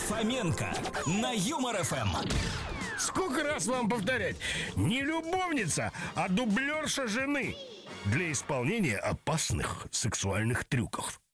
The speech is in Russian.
Фоменко на Юмор ФМ. Сколько раз вам повторять? Не любовница, а дублерша жены для исполнения опасных сексуальных трюков.